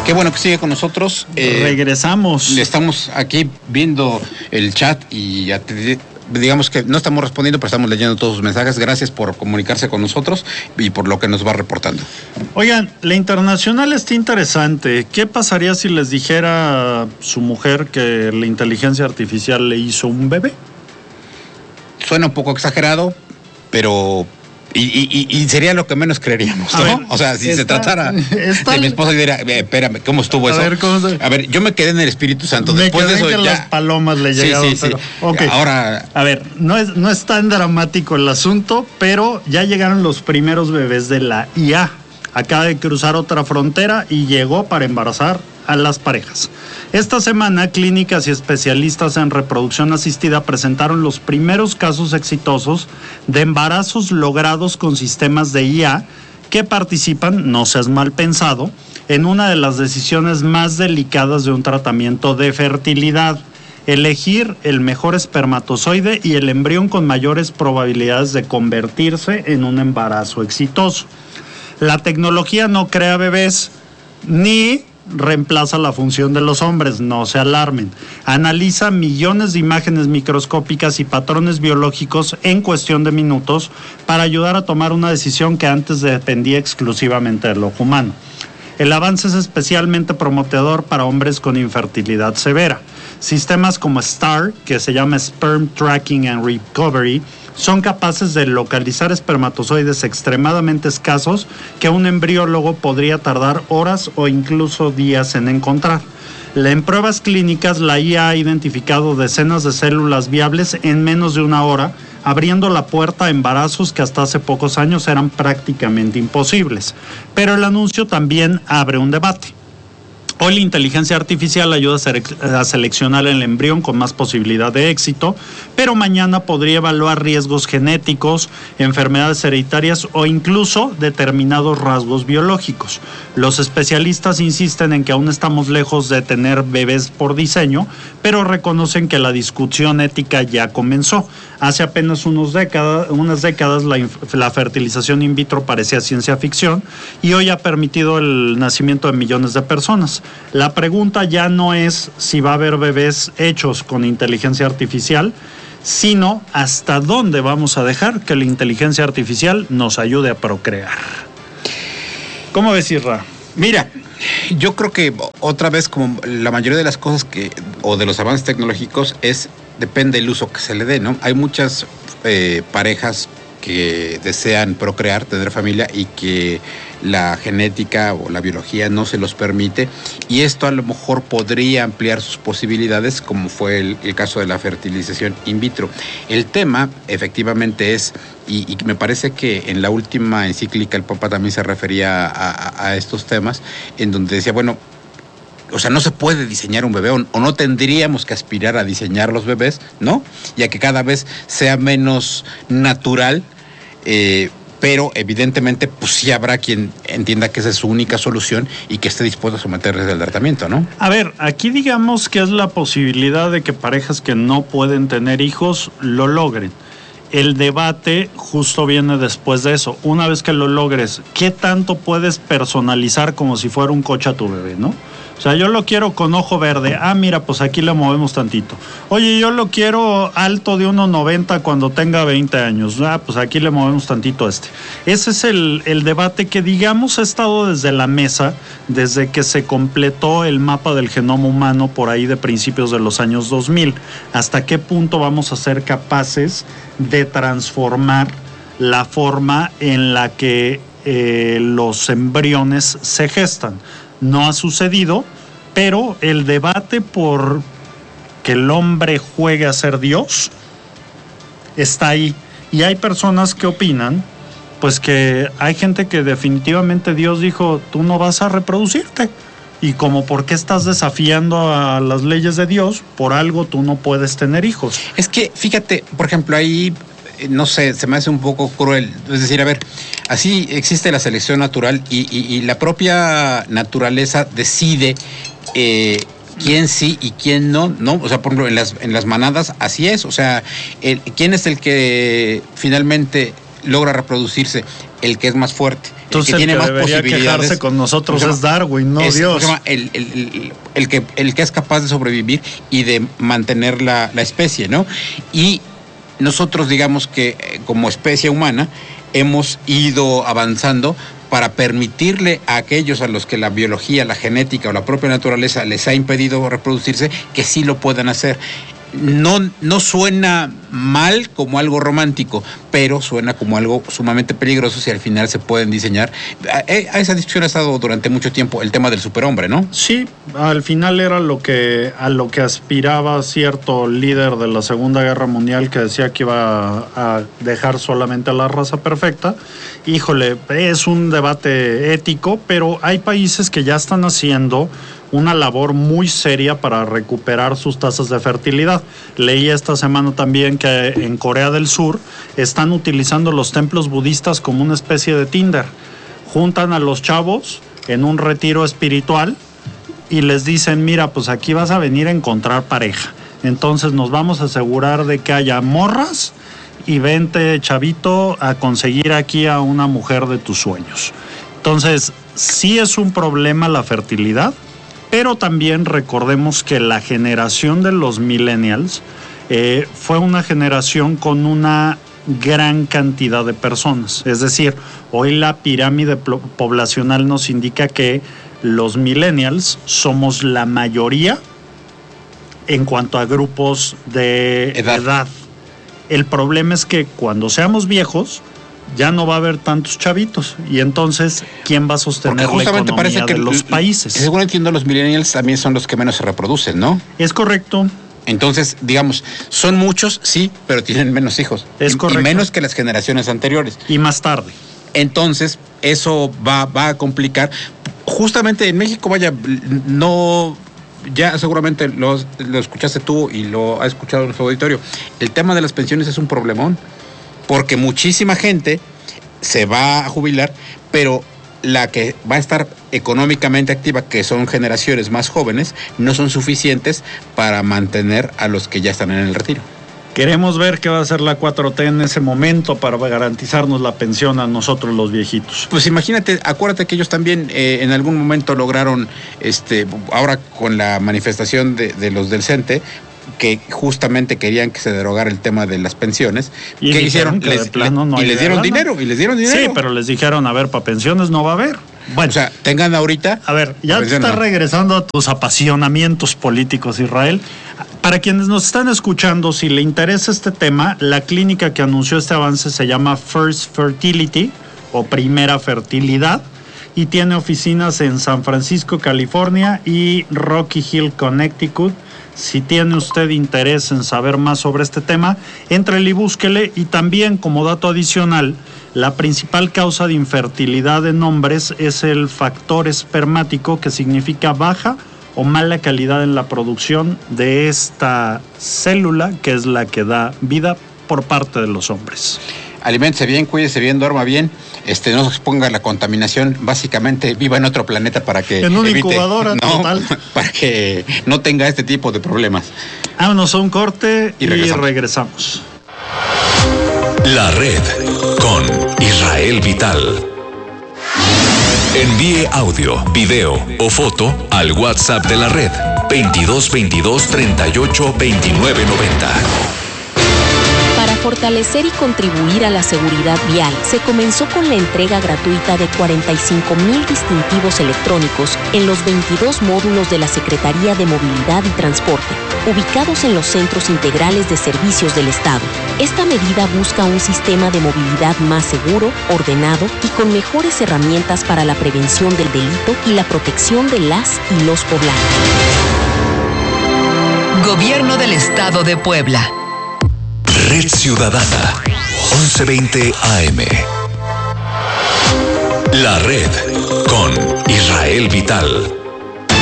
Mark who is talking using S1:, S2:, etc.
S1: Qué bueno que sigue con nosotros.
S2: Regresamos.
S1: Estamos aquí viendo el chat y digamos que no estamos respondiendo, pero estamos leyendo todos sus mensajes. Gracias por comunicarse con nosotros y por lo que nos va reportando.
S2: Oigan, la internacional está interesante. ¿Qué pasaría si les dijera su mujer que la inteligencia artificial le hizo un bebé?
S1: Suena un poco exagerado, pero... Y sería lo que menos creeríamos, ¿no?
S2: Ver,
S1: o sea, si se tratara de mi esposa, diría, espérame, ¿cómo estuvo eso? A ver, yo me quedé en el Espíritu Santo. Después de eso
S2: que
S1: ya...
S2: las palomas le llegaban.
S1: Sí.
S2: Pero, okay.
S1: Ahora...
S2: A ver, no es tan dramático el asunto, pero ya llegaron los primeros bebés de la IA. Acaba de cruzar otra frontera y llegó para embarazar a las parejas. Esta semana, clínicas y especialistas en reproducción asistida presentaron los primeros casos exitosos de embarazos logrados con sistemas de IA que participan, no seas mal pensado, en una de las decisiones más delicadas de un tratamiento de fertilidad: elegir el mejor espermatozoide y el embrión con mayores probabilidades de convertirse en un embarazo exitoso. La tecnología no crea bebés ni reemplaza la función de los hombres, no se alarmen. Analiza millones de imágenes microscópicas y patrones biológicos en cuestión de minutos para ayudar a tomar una decisión que antes dependía exclusivamente del ojo humano. El avance es especialmente prometedor para hombres con infertilidad severa. Sistemas como STAR, que se llama Sperm Tracking and Recovery, son capaces de localizar espermatozoides extremadamente escasos que un embriólogo podría tardar horas o incluso días en encontrar. En pruebas clínicas, la IA ha identificado decenas de células viables en menos de una hora, abriendo la puerta a embarazos que hasta hace pocos años eran prácticamente imposibles. Pero el anuncio también abre un debate. Hoy la inteligencia artificial ayuda a seleccionar el embrión con más posibilidad de éxito, pero mañana podría evaluar riesgos genéticos, enfermedades hereditarias o incluso determinados rasgos biológicos. Los especialistas insisten en que aún estamos lejos de tener bebés por diseño, pero reconocen que la discusión ética ya comenzó. Hace apenas unas décadas la fertilización in vitro parecía ciencia ficción y hoy ha permitido el nacimiento de millones de personas. La pregunta ya no es si va a haber bebés hechos con inteligencia artificial, sino hasta dónde vamos a dejar que la inteligencia artificial nos ayude a procrear. ¿Cómo ves, Isra?
S1: Mira, yo creo que otra vez, como la mayoría de las cosas o de los avances tecnológicos, depende del uso que se le dé, ¿no? Hay muchas parejas que desean procrear, tener familia, y que la genética o la biología no se los permite, y esto a lo mejor podría ampliar sus posibilidades, como fue el caso de la fertilización in vitro. El tema efectivamente es, y me parece que en la última encíclica el Papa también se refería a estos temas, en donde decía, bueno, o sea, no se puede diseñar un bebé, o no tendríamos que aspirar a diseñar los bebés, ¿no? Ya que cada vez sea menos natural, pero evidentemente pues sí habrá quien entienda que esa es su única solución y que esté dispuesto a someterse al tratamiento, ¿no?
S2: A ver, aquí digamos que es la posibilidad de que parejas que no pueden tener hijos lo logren. El debate justo viene después de eso. Una vez que lo logres, ¿qué tanto puedes personalizar como si fuera un coche a tu bebé, no? O sea, yo lo quiero con ojo verde. Ah, mira, pues aquí le movemos tantito. Oye, yo lo quiero alto de 1.90 cuando tenga 20 años. Ah, pues aquí le movemos tantito a este. Ese es el debate que, digamos, ha estado desde la mesa, desde que se completó el mapa del genoma humano por ahí de principios de los años 2000. ¿Hasta qué punto vamos a ser capaces de transformar la forma en la que los embriones se gestan? No ha sucedido, pero el debate por que el hombre juegue a ser Dios está ahí. Y hay personas que opinan, pues que hay gente que definitivamente Dios dijo, tú no vas a reproducirte. Y como por qué estás desafiando a las leyes de Dios, por algo tú no puedes tener hijos.
S1: Es que, fíjate, por ejemplo, ahí, no sé, se me hace un poco cruel. Es decir, a ver, así existe la selección natural y la propia naturaleza decide quién sí y quién no, ¿no? O sea, por ejemplo, en las manadas así es. O sea, ¿quién es el que finalmente logra reproducirse? el que es más fuerte.
S2: Entonces
S1: el que tiene más
S2: debería
S1: posibilidades.
S2: Quejarse con nosotros es Darwin, no Dios.
S1: El que es capaz de sobrevivir y de mantener la especie, ¿no? Y nosotros, digamos que como especie humana hemos ido avanzando para permitirle a aquellos a los que la biología, la genética o la propia naturaleza les ha impedido reproducirse, que sí lo puedan hacer. No suena mal como algo romántico, pero suena como algo sumamente peligroso si al final se pueden diseñar. A esa discusión ha estado durante mucho tiempo el tema del superhombre, ¿no?
S2: Sí, al final era a lo que aspiraba cierto líder de la Segunda Guerra Mundial que decía que iba a dejar solamente a la raza perfecta. Híjole, es un debate ético, pero hay países que ya están haciendo una labor muy seria para recuperar sus tasas de fertilidad. Leí esta semana también que en Corea del Sur están utilizando los templos budistas como una especie de Tinder. Juntan a los chavos en un retiro espiritual y les dicen, mira, pues aquí vas a venir a encontrar pareja. Entonces nos vamos a asegurar de que haya morras y vente, chavito, a conseguir aquí a una mujer de tus sueños. Entonces, sí es un problema la fertilidad, pero también recordemos que la generación de los millennials fue una generación con una gran cantidad de personas. Es decir, hoy la pirámide poblacional nos indica que los millennials somos la mayoría en cuanto a grupos de edad. El problema es que cuando seamos viejos ya no va a haber tantos chavitos y entonces ¿quién va a sostener la economía parece que de los países?
S1: Según entiendo, los millennials también son los que menos se reproducen, ¿no?
S2: Es correcto.
S1: Entonces, digamos, son muchos, sí, pero tienen menos hijos.
S2: Es correcto.
S1: Y menos que las generaciones anteriores.
S2: Y más tarde.
S1: Entonces, eso va a complicar. Justamente en México, vaya, no... Ya seguramente lo escuchaste tú y lo ha escuchado nuestro auditorio. El tema de las pensiones es un problemón, porque muchísima gente se va a jubilar, pero la que va a estar económicamente activa, que son generaciones más jóvenes, no son suficientes para mantener a los que ya están en el retiro.
S2: Queremos ver qué va a hacer la 4T en ese momento para garantizarnos la pensión a nosotros los viejitos.
S1: Pues imagínate, acuérdate que ellos también en algún momento lograron, ahora con la manifestación de los del CENTE, que justamente querían que se derogara el tema de las pensiones.
S2: ¿Y
S1: ¿qué hicieron? Les dieron dinero.
S2: Sí, pero les dijeron, a ver, para pensiones no va a haber. Bueno,
S1: o sea, tengan ahorita...
S2: A ver, ya te estás regresando a tus apasionamientos políticos, Israel. Para quienes nos están escuchando, si le interesa este tema, la clínica que anunció este avance se llama First Fertility, o Primera Fertilidad, y tiene oficinas en San Francisco, California, y Rocky Hill, Connecticut. Si tiene usted interés en saber más sobre este tema, éntrele y búsquele. Y también, como dato adicional, la principal causa de infertilidad en hombres es el factor espermático, que significa baja o mala calidad en la producción de esta célula, que es la que da vida por parte de los hombres.
S1: Aliméntese bien, cuídese bien, duerma bien, no se exponga a la contaminación, básicamente viva en otro planeta para que
S2: en una incubadora total,
S1: para que no tenga este tipo de problemas.
S2: Vámonos a un corte y regresamos.
S3: La Red con Israel Vital. Envíe audio, video o foto al WhatsApp de la Red 2222 38 29 90.
S4: Para fortalecer y contribuir a la seguridad vial, se comenzó con la entrega gratuita de 45,000 distintivos electrónicos en los 22 módulos de la Secretaría de Movilidad y Transporte, ubicados en los centros integrales de servicios del Estado. Esta medida busca un sistema de movilidad más seguro, ordenado y con mejores herramientas para la prevención del delito y la protección de las y los poblanos.
S5: Gobierno del Estado de Puebla.
S3: Red Ciudadana, 1120 AM. La Red con Israel Vital.